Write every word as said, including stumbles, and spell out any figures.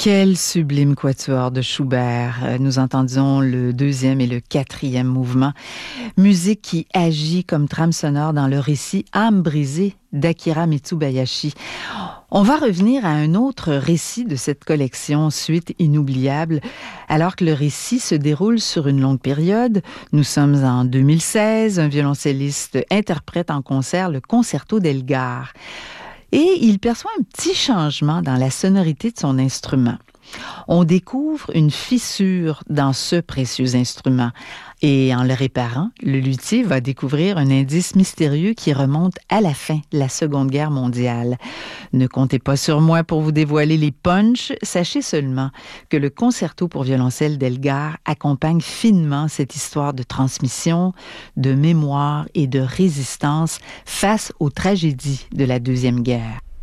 Quel sublime quatuor de Schubert. Nous entendions le deuxième et le quatrième mouvement. Musique qui agit comme trame sonore dans le récit Âme brisée d'Akira Mitsubayashi. On va revenir à un autre récit de cette collection, Suite inoubliable, alors que le récit se déroule sur une longue période. Nous sommes en deux mille seize, un violoncelliste interprète en concert le concerto d'Elgar. Et il perçoit un petit changement dans la sonorité de son instrument. On découvre une fissure dans ce précieux instrument. Et en le réparant, le luthier va découvrir un indice mystérieux qui remonte à la fin de la Seconde Guerre mondiale. Ne comptez pas sur moi pour vous dévoiler les punchs. Sachez seulement que le concerto pour violoncelle d'Elgar accompagne finement cette histoire de transmission, de mémoire et de résistance face aux tragédies de la Deuxième Guerre.